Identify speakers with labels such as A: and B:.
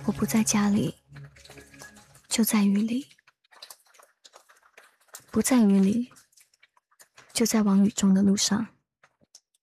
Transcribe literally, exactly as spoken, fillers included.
A: 我不在家里，就在雨里；不在雨里，就在往雨中的路上。